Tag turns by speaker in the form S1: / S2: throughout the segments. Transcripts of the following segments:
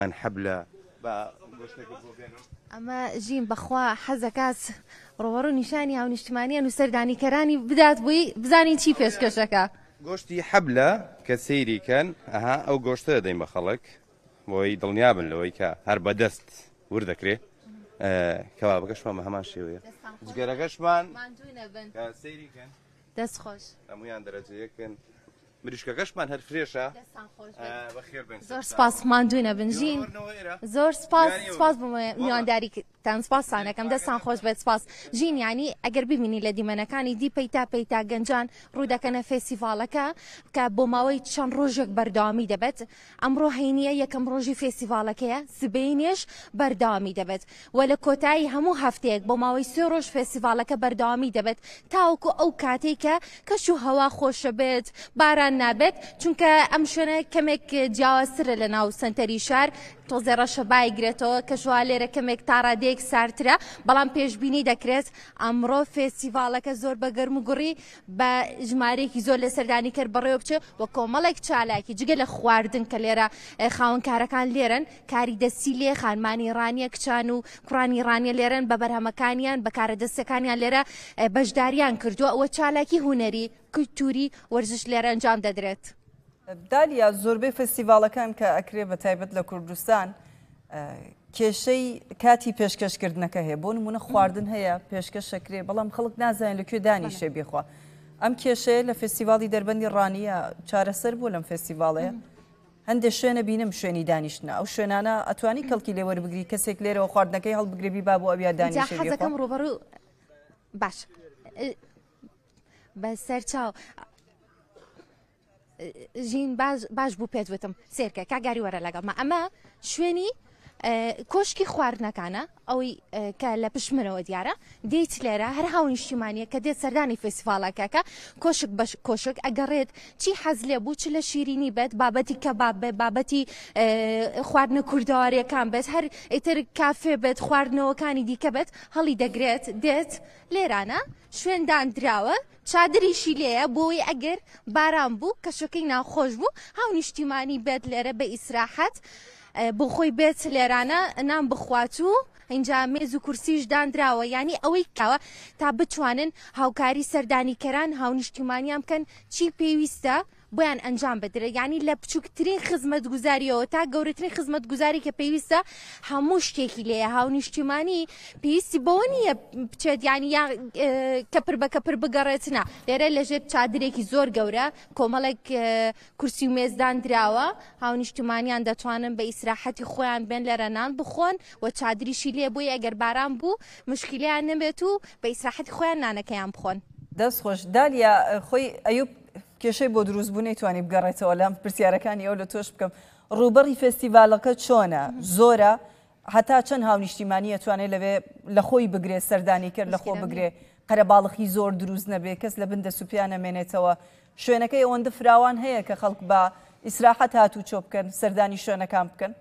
S1: من حبلە
S2: ئەمە ژین بەخوا حەزەکات ڕۆوەڕ و نیشانی هاونیشتمانیان و سەردانیکەرانی بدات بووی بزانین چی پێشکەشەکە.
S1: گۆشتی حەبلە کە سەیریکەن ئەو گۆشتە دەدەین بە خەڵک بۆی دڵنیابن لەوەی کە هەر بەدەست وردەکرێت کەوابەکەشمان بە هەمان شێوەیە جگەرەکەشمان سەیریکەن
S2: دەست خۆش
S1: هەمویان دەرەجەیەکن مریشکەکەشمان هەر فرێشە
S2: زۆر سپاس ماندوونە بنژین زۆر سپاس بۆ میوانداریتان سپاسانەکەم دەستان خۆش بێت سپاس ژین ینی ئەگەر ببینی لە دیمەنەکانی دی پەیتا گەنجان ڕوودەکەنە فێستیڤالەکە کە بۆ ماوەی چەند ڕۆژێک بەردەوامی دەبێت ئەمڕۆ هەینیە یەکەم ڕۆژی فێستیڤالەکەیە سبەینێش بەردەوامی دەبێت و لە کۆتایی هەموو هەفتەیەک بۆ ماوەی 3 ڕۆژ فێستیڤالەکە بەردەوامی دەبێت تاوەکو ئەو کاتێکە کەش و هەوا خۆشە بێت باران نابێت چونکە ئەم شوێنە کەمێک جیاوازترە لە ناو سنتەری شار تۆزێ ڕەشە بایگرێتەوە کەژوا لێرە کەمێک تاڕادەیەک سارترە بەڵام پێشبینی دەکرێت ئەمڕۆ فێستیڤالەکە زۆر بە گەرم و گوڕی بە ژمارەیەکی زۆر لە سەردانی کرد بەڕێوە بچێ وە کۆمەڵێک چالاکی جگە لە خواردن کە لێرە خاوەنکارەکان لێرن کاری دەستی لێ خانمانی ڕانیە کچان و کوڕانی ڕانیە لێرن بە بەرهەمەکانیان بەکارە دەستەکانیان لێرە بەشداریان کردووە ئەوە چالاکی هوەری کولتوری وەرزش لێرە ئەنجام دەدرێت.
S3: دالیا زۆربەی فستیڤالەکان کە ئەکرێ بە تایبەت لە کوردستان کێشەی کاتی پێشکەشکردنەکە هەیە بۆ نمونە خواردن هەیە پێشکەشەکرێ بەڵام خەڵک نازانێت لەکوێ دانیشێ بێخوا ئەم کێشەیە لە فستیڤاڵی دەربەندی ڕانیە چارەسەر بوو لەم فستیڤاڵەیە هەندێک شوێنە بینم شوێنی دانیشتنە ئەو شوێنانە ئەتوانی کەڵکی لێ وەربگری کەسێک لێرەوە خواردنەکەی هەڵبگرێبی با بۆ ئەویا دانیشێ
S2: حەزەکەم ڕۆبەڕوو باش بەسەر چاو ژین باش بوو پێت وتم سێرکە کاگاری وەرە لەگەڵمە ئەمە شوێنی کۆشکی خواردنەکانە ئەوەی کە لە پشمنەوە دیارە دێیت لێرە هەر هاونیشتیمانیە کە دێت سەردانی فستیڤالەکەکە کۆشک بەش کۆشک ئەگەڕێت چی حەز لێ بوو چ لە شیرینی بێت بابەتی کەباب بێت بابەتی خواردنە کوردەواریەکان بێت هەر ئیتر کافێ بێت خواردنەوەکانی دیکە بێت هەڵی دەگرێت دێت لێرانە شوێندان دراوە چادریشی لێیە بۆی ئەگەر باران بوو کەشەکەی ناخۆش بوو هاونیشتیمانی بێت لێرە بە ئیسراحەت بۆ خۆی بێت لێرانە نان بخوات و اینجا مێز و کورسیش دانراوە ینی ئەوەی کاوە تا بتوانن هاوکاری سەردانیکەران هاونیشتیمانیان بکەن چی پێویستە بۆیان ئەنجام بدرێ ینی لە بچووکترین خزمەت گوزاریەوە تا گەورەترین خزمەت گوزاری کە پێویستە هەموو شتێکی لێە هاونیشتیمانی پێویستی بەوە نییە بچێت ینی کەپر بە کەپر بگەڕێتنا لێرە لەژێر چادرێکی زۆر گەورە کۆمەڵێک کورسی و مێزدان دراوە هاونیشتیمانیان دەتوانن بە ئیسراحەتی خۆیان بێن لەرە نان بخۆن و چادریشی لێ بۆی ئەگەر باران بوو مشکلیان نەبێت و بە ئیسراحەتی خۆیان نانەکەیان بخۆن.
S3: دەست خۆش دالیا خۆی ئەیوب کێشەی بۆ دروستبوونی توانی بگەڕێتەوە لەم پرسیارەکانی ئەو لە تۆش بکەم ڕوبەڕی فستیڤالەکە چۆنە زۆرە هەتا چەند هاونیشتیمانی ئەتوانێت لەوێ لە خۆی بگرێ سەردانی کرد لە خۆ بگرێ قەرەباڵغی زۆر دروست نەبێ کەس لە بن دەسوپیان نەمێنێتەوە شوێنەکەی ئەوەندە فراوان هەیە کە خەڵک بە ئیسراحەت هاتوو چۆ بکەن سەردانی شوێنەکان بکەن.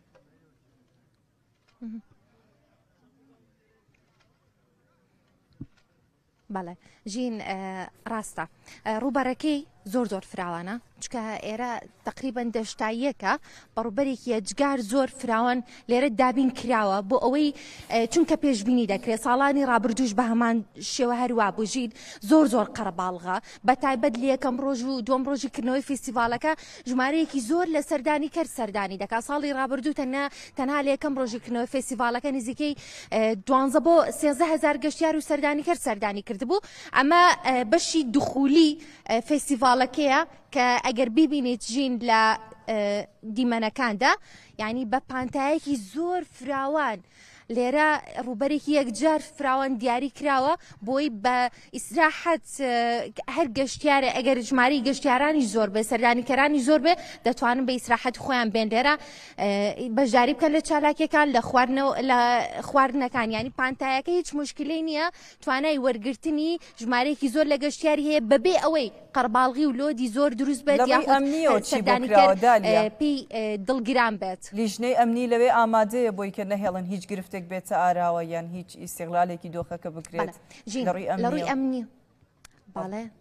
S2: بەڵێ ژین ڕاستە ڕووبەرەکەی زۆر فراوانە چکە ئێرە تقریبان دەشتاییەکە بەڕوبەرێکی ئەجگار زۆر فراوان لێرە دابین کراوە بۆ ئەوەی چونکە پێشبینی دەکرێت ساڵانی ڕابردوش بە هەمان شێوە هەروە بژین زۆر قەرەباڵغا بە تایبەت لە یەکەم ڕۆژ و دووەم ڕۆژی کردنەوەی فستیڤالەکە ژمارەیەکی زۆر لە سەردانی کرد سەردانی دەکات ساڵی ڕابردوو تەنها لە یەکەم ڕۆژی کردنەوەی فستیڤالەکە نزیکەی 12 بۆ 13,000 گەشتیار و سەردانی کردی بوو ئەمە بەشی دخولی فستیڤالەکەیە کە ئەگەر ببینیت ژین لە دیمەنەکاندا ینی بە پانتایەکی زۆر فراوان لێرە ڕوبەرێکی یەکجار فراوان دیاری کراوە بۆی بە ئیسراحەت هەر گەشتیارە ئەگەر ژماری گەشتیارانی زۆر بێ سەردانیکەرانی زۆر بێ دەتوانن بە ئیسراحەت خۆیان بێن لێرە بەشداری بکەن لە چالاکیەکان لە خواردنەکان ینی پانتایەکە هیچ مشکلەی نییە توانای وەرگرتنی ژمارەیەکی زۆر لە گەشتیاری هەیە بەبێ ئەوەی قەرباڵغی و لۆدی زۆر دروست بێت پێی دڵگران بێت
S3: لیژنەی ئەمنی لەوێ ئامادەیە بۆی کە نەهێڵن هیچ گرفتێک بێتە ئاراوە یان هیچ ئیسیغلالێکی دۆخەکە بکرێت
S2: لە ڕووی ئەمنی باڵێ